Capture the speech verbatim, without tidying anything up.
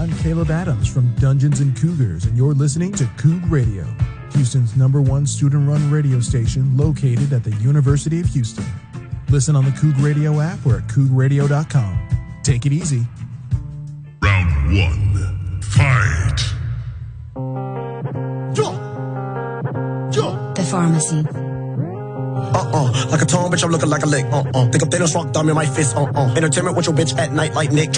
I'm Caleb Adams from Dungeons and Cougars, and you're listening to Coug Radio, Houston's number one student-run radio station located at the University of Houston. Listen on the Coug Radio app or at coug radio dot com. Take it easy. Round one, fight. The Pharmacy. Uh-uh, like a tone, bitch, I'm looking like a lick. Uh-uh, think I'm Thanos, rock thumb in my fist. Uh-uh, entertainment with your bitch at night like Nick.